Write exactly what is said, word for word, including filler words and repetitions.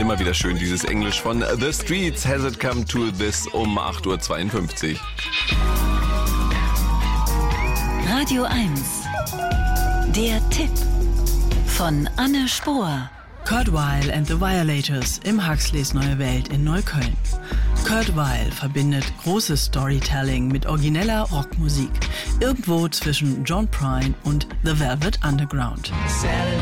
Immer wieder schön, dieses Englisch von The Streets. Has it come to this um acht Uhr zweiundfünfzig. Radio eins. Der Tipp von Anne Spohr. Kurt Weill and the Violators im Huxleys Neue Welt in Neukölln. Kurt Weill verbindet großes Storytelling mit origineller Rockmusik, irgendwo zwischen John Prine und The Velvet Underground.